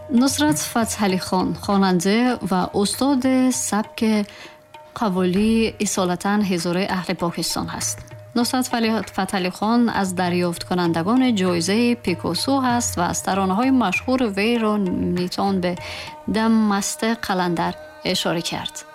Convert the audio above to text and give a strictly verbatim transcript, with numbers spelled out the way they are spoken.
نصرت فتحعلی خان خواننده و استاد سبک قوالی اصالتاً هزاره اهل پاکستان است. نصرت فتحعلی خان از دریافت کنندگان جایزه پیکاسو است و از ترانه‌های مشهور وی را میتوان به دم مست قلندر اشاره کرد.